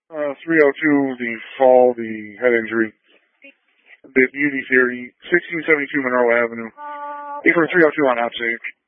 302, the fall, the head injury. The Beauty Theory, 1672 Monroe Avenue. 8 for 302 on outtake.